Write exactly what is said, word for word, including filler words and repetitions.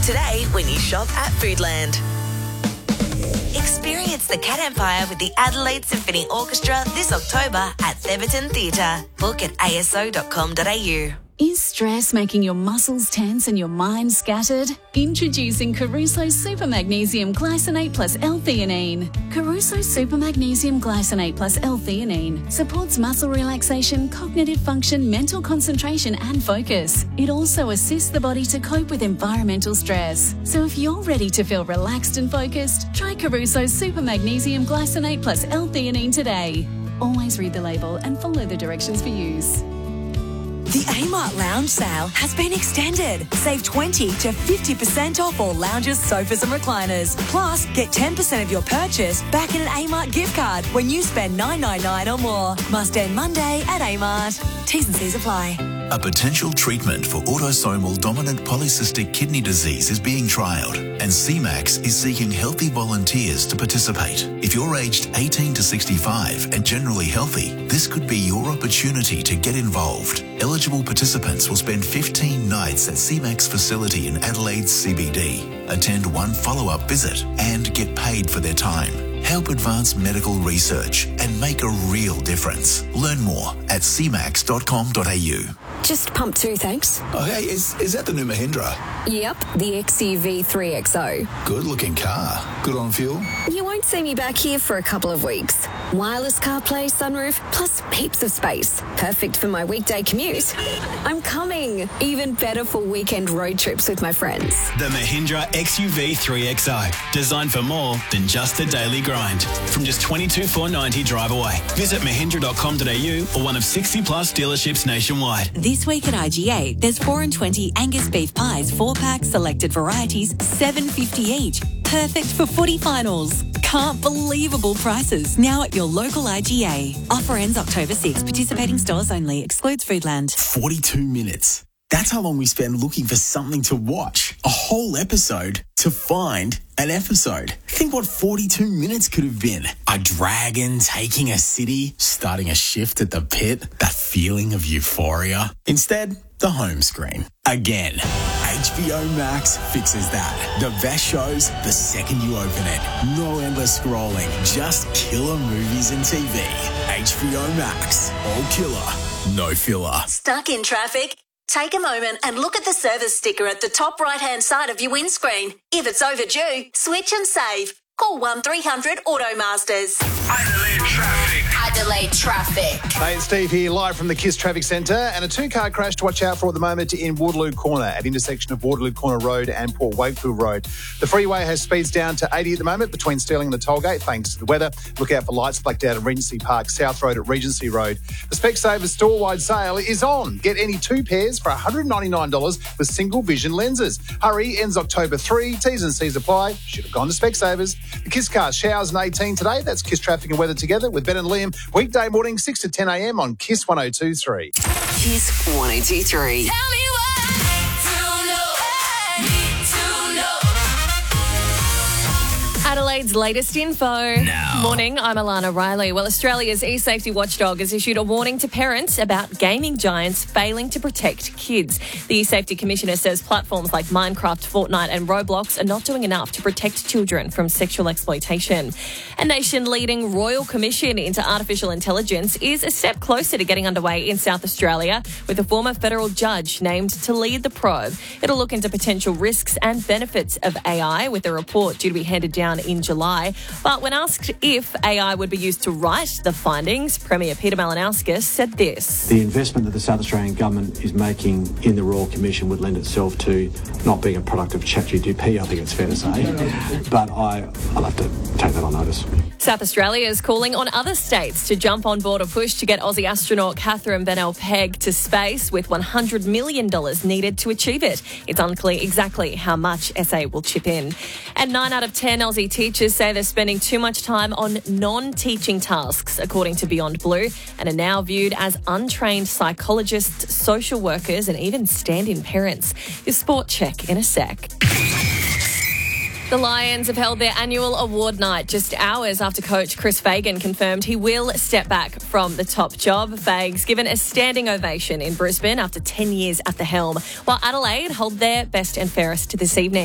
today when you shop at Foodland. Experience the Cat Empire with the Adelaide Symphony Orchestra this October at Theberton Theatre. Book at a s o dot com dot a u. Is stress making your muscles tense and your mind scattered? Introducing Caruso Super Magnesium Glycinate plus L-theanine. Caruso Super Magnesium Glycinate plus L-theanine supports muscle relaxation, cognitive function, mental concentration and focus. It also assists the body to cope with environmental stress. So if you're ready to feel relaxed and focused, try Caruso Super Magnesium Glycinate plus L-theanine today. Always read the label and follow the directions for use. The Amart Lounge sale has been extended. Save twenty to fifty percent off all lounges, sofas and recliners. Plus, get ten percent of your purchase back in an Amart gift card when you spend nine ninety-nine or more. Must end Monday at Amart. T's and C's apply. A potential treatment for autosomal dominant polycystic kidney disease is being trialled, and C MAX is seeking healthy volunteers to participate. If you're aged eighteen to sixty-five and generally healthy, this could be your opportunity to get involved. Eligible participants will spend fifteen nights at C MAX facility in Adelaide's C B D, attend one follow-up visit and get paid for their time. Help advance medical research and make a real difference. Learn more at c max dot com dot a u. Just pump two, thanks. Oh, hey, is, is that the new Mahindra? Yep, the X U V three X O. Good looking car. Good on fuel. You won't see me back here for a couple of weeks. Wireless CarPlay, sunroof, plus heaps of space. Perfect for my weekday commute. I'm coming. Even better for weekend road trips with my friends. The Mahindra X U V three X O. Designed for more than just the daily grind. From just twenty-two thousand four hundred ninety drive away. Visit mahindra dot com dot a u or one of sixty plus dealerships nationwide. This week at I G A, there's four and twenty Angus beef pies, four packs, selected varieties, seven fifty each. Perfect for footy finals. Can't believable prices now at your local I G A. Offer ends October sixth. Participating stores only. Excludes Foodland. forty-two minutes. That's how long we spend looking for something to watch. A whole episode to find an episode. Think what forty-two minutes could have been. A dragon taking a city, starting a shift at the pit, that feeling of euphoria. Instead, the home screen. Again. H B O Max fixes that. The best shows the second you open it. No endless scrolling, just killer movies and T V. H B O Max. All killer, no filler. Stuck in traffic? Take a moment and look at the service sticker at the top right-hand side of your windscreen. If it's overdue, switch and save. Call one three hundred Automasters. Adelaide Traffic. Adelaide Traffic. Hey, it's Steve here, live from the KISS Traffic Centre, and a two-car crash to watch out for at the moment in Waterloo Corner, at intersection of Waterloo Corner Road and Port Wakefield Road. The freeway has speeds down to eighty at the moment between Stirling and the Tollgate, thanks to the weather. Look out for lights blacked out at Regency Park, South Road at Regency Road. The Specsavers store-wide sale is on. Get any two pairs for one hundred ninety-nine dollars with single vision lenses. Hurry, ends October third. T's and C's apply. Should have gone to Specsavers. The KISS car showers and eighteen today. That's KISS Traffic and Weather together with Ben and Liam. Weekday morning, six to ten a m on KISS one oh two point three. KISS one oh two point three. Tell me why to know, need to know. Adelaide's latest info. Now. Morning, I'm Alana Riley. Well, Australia's e-safety watchdog has issued a warning to parents about gaming giants failing to protect kids. The e-safety commissioner says platforms like Minecraft, Fortnite and Roblox are not doing enough to protect children from sexual exploitation. A nation-leading Royal Commission into Artificial Intelligence is a step closer to getting underway in South Australia, with a former federal judge named to lead the probe. It'll look into potential risks and benefits of A I, with a report due to be handed down in July. But when asked if A I would be used to write the findings, Premier Peter Malinauskas said this. The investment that the South Australian Government is making in the Royal Commission would lend itself to not being a product of ChatGPT, I think it's fair to say. But I, I'll have to take that on notice. South Australia is calling on other states to jump on board a push to get Aussie astronaut Catherine Bennell-Pegg to space, with one hundred million dollars needed to achieve it. It's unclear exactly how much S A will chip in. And nine out of ten Aussie teachers say they're spending too much time on non-teaching tasks, according to Beyond Blue, and are now viewed as untrained psychologists, social workers and even stand-in parents. Your sport check in a sec. The Lions have held their annual award night just hours after coach Chris Fagan confirmed he will step back from the top job. Fags given a standing ovation in Brisbane after ten years at the helm, while Adelaide hold their best and fairest this evening.